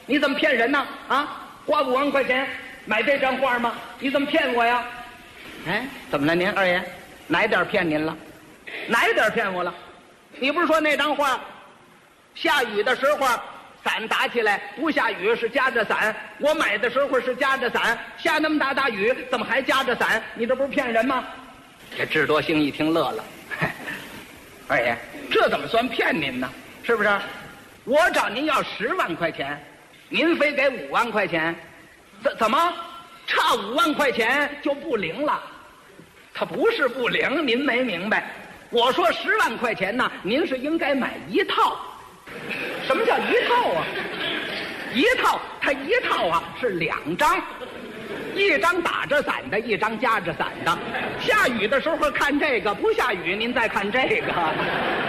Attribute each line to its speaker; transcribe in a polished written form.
Speaker 1: 你怎么骗人呢？啊，花5万块钱买这张画吗？你怎么骗我呀？哎，怎么了您二爷？哪点骗您了？哪点骗我了？你不是说那张画下雨的时候伞打起来，不下雨是夹着伞，我买的时候是夹着伞，下那么大雨怎么还夹着伞？你这不是骗人吗？这智多星一听乐了，二爷，这怎么算骗您呢？是不是？我找您要10万块钱，您非给5万块钱，怎么差5万块钱就不灵了？它不是不灵，您没明白。我说10万块钱呢，您是应该买一套。什么叫一套啊？一套，它一套啊是2张，一张打着伞的，一张夹着伞的。下雨的时候看这个，不下雨您再看这个。